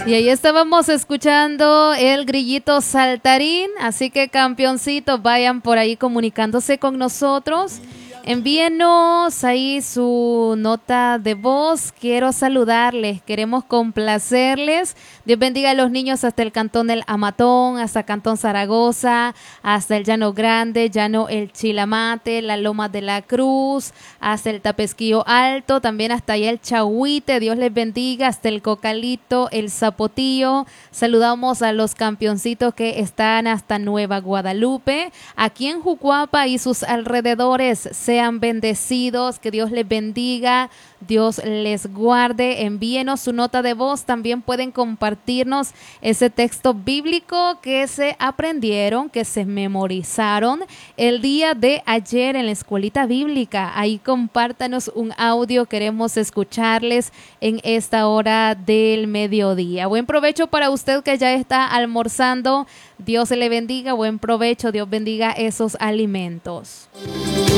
Y ahí estábamos escuchando el grillito saltarín, así que campeoncitos, vayan por ahí comunicándose con nosotros. Envíenos ahí su nota de voz. Quiero saludarles, queremos complacerles. Dios bendiga a los niños hasta el cantón del Amatón, hasta Cantón Zaragoza, hasta el Llano Grande, Llano El Chilamate, la Loma de la Cruz, hasta el Tapesquillo Alto, también hasta allá el Chahuite. Dios les bendiga, hasta el Cocalito, el Zapotillo. Saludamos a los campeoncitos que están hasta Nueva Guadalupe, aquí en Jucuapa y sus alrededores. Sean bendecidos, que Dios les bendiga, Dios les guarde. Envíenos su nota de voz, también pueden compartirnos ese texto bíblico que se aprendieron, que se memorizaron el día de ayer en la escuelita bíblica. Ahí compártanos un audio, queremos escucharles en esta hora del mediodía. Buen provecho para usted que ya está almorzando, Dios le bendiga, buen provecho, Dios bendiga esos alimentos.